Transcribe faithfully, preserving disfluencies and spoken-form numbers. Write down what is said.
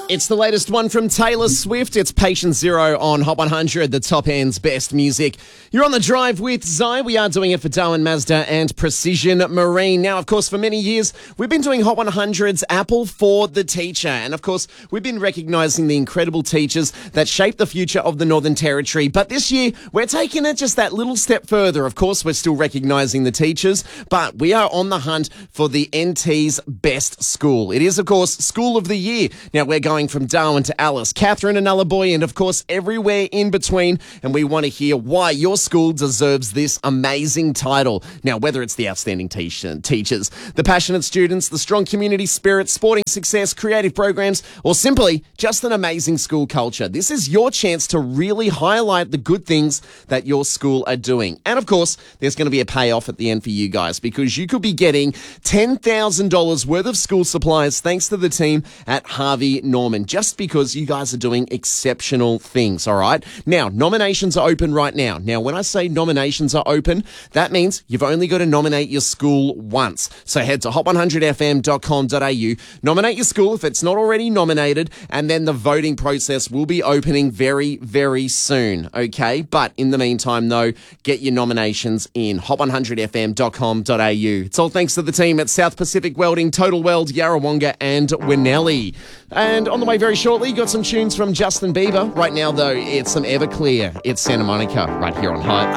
It's the latest one from Taylor Swift. It's Patient Zero on Hot one hundred, the top end's best music. You're on the drive with Zai. We are doing it for Darwin Mazda and Precision Marine. Now, of course, for many years, we've been doing Hot one hundred's Apple for the Teacher. And, of course, we've been recognising the incredible teachers that shape the future of the Northern Territory. But this year, we're taking it just that little step further. Of course, we're still recognising the teachers, but we are on the hunt for the N T's best school. It is, of course, School of the Year. Now, we're going from Darwin to Alice, Catherine and Nullaboy, and of course everywhere in between, and we want to hear why your school deserves this amazing title. Now, whether it's the outstanding te- teachers, the passionate students, the strong community spirit, sporting success, creative programs, or simply just an amazing school culture, this is your chance to really highlight the good things that your school are doing. And of course, there's going to be a payoff at the end for you guys, because you could be getting ten thousand dollars worth of school supplies thanks to the team at Harvey Norman, just because you guys are doing exceptional things, all right? Now, nominations are open right now. Now, when I say nominations are open, that means you've only got to nominate your school once. So head to hot one hundred f m dot com dot a u, nominate your school if it's not already nominated, and then the voting process will be opening very, very soon, okay? But in the meantime, though, get your nominations in hot one hundred f m dot com dot a u. It's all thanks to the team at South Pacific Welding, Total Weld, Yarrawonga, and Winelli. And on the way very shortly, got some tunes from Justin Bieber. Right now, though, it's some Everclear. It's Santa Monica right here on Hot.